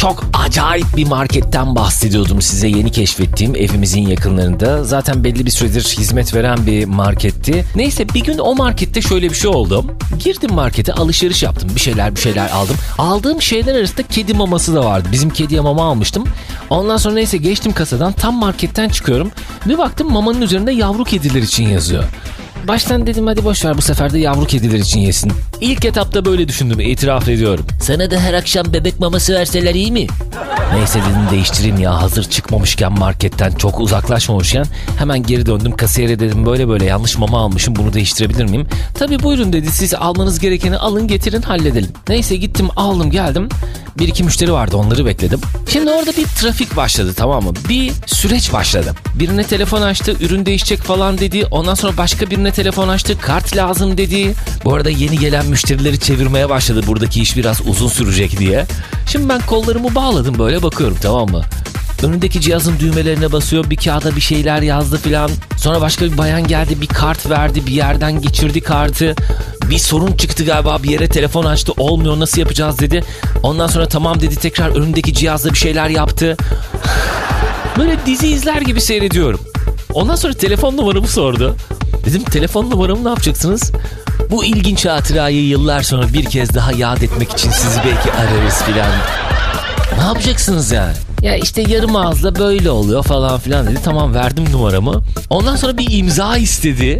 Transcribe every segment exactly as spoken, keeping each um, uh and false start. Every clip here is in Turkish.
çok acayip bir marketten bahsediyordum size, yeni keşfettiğim evimizin yakınlarında. Zaten belli bir süredir hizmet veren bir marketti. Neyse bir gün o markette şöyle bir şey oldu. Girdim markete, alışveriş yaptım. Bir şeyler bir şeyler aldım. Aldığım şeyler arasında kedi maması da vardı. Bizim kediye mama almıştım. Ondan sonra neyse geçtim kasadan, tam marketten çıkıyorum. Bir baktım mamanın üzerinde yavru kediler için yazıyor. Baştan dedim hadi boşver, bu sefer de yavru kediler için yesin. İlk etapta böyle düşündüm, itiraf ediyorum. Sana da her akşam bebek maması verseler iyi mi? Neyse dedim değiştireyim ya, hazır çıkmamışken marketten, çok uzaklaşmamışken. Hemen geri döndüm kasiyere, dedim böyle böyle yanlış mama almışım, bunu değiştirebilir miyim? Tabii buyurun dedi, siz almanız gerekeni alın getirin halledelim. Neyse gittim aldım geldim. Bir iki müşteri vardı, onları bekledim. Şimdi orada bir trafik başladı, tamam mı? Bir süreç başladı. Birine telefon açtı, ürün değişecek falan dedi. Ondan sonra başka birine telefon açtı, kart lazım dedi. Bu arada yeni gelen müşterileri çevirmeye başladı, buradaki iş biraz uzun sürecek diye. Şimdi ben kollarımı bağladım, böyle bakıyorum, tamam mı? Önündeki cihazın düğmelerine basıyor, bir kağıda bir şeyler yazdı filan. Sonra başka bir bayan geldi, bir kart verdi, bir yerden geçirdi kartı. Bir sorun çıktı galiba, bir yere telefon açtı, olmuyor, nasıl yapacağız dedi. Ondan sonra tamam dedi, tekrar önündeki cihazla bir şeyler yaptı. Böyle dizi izler gibi seyrediyorum. Ondan sonra telefon numaramı sordu. Dedim telefon numaramı ne yapacaksınız? Bu ilginç hatırayı yıllar sonra bir kez daha yad etmek için sizi belki ararız filan. Ne yapacaksınız yani? Ya işte yarım ağızla böyle oluyor falan filan dedi. Tamam verdim numaramı. Ondan sonra bir imza istedi.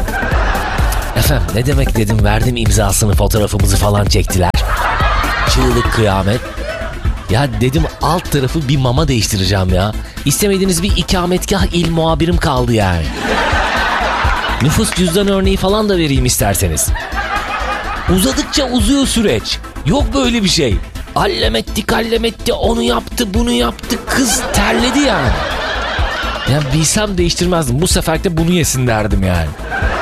Efendim ne demek dedim, verdim imzasını, fotoğrafımızı falan çektiler. Çığlık kıyamet. Ya dedim alt tarafı bir mama değiştireceğim ya. İstemediğiniz bir ikametgah il muhabirim kaldı yani. Nüfus cüzdan örneği falan da vereyim isterseniz. Uzadıkça uzuyor süreç. Yok böyle bir şey. Allem etti kallem etti, onu yaptı bunu yaptı, kız terledi yani. Ya bilsem değiştirmezdim, bu sefer de bunu yesin derdim yani.